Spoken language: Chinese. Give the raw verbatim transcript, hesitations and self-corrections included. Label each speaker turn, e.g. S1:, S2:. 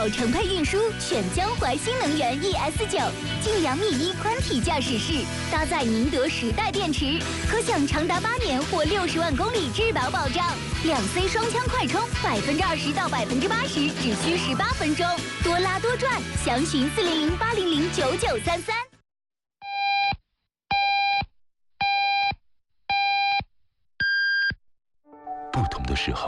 S1: 宝城配运输选江淮新能源 E S 九，晋阳 M I 一宽体驾驶室，搭载宁德时代电池，可享长达八年或六十万公里质保保障。两 C 双枪快充，百分之二十到百分之八十只需十八分钟，多拉多赚，详询四零零八零零九九三三。
S2: 不同的时候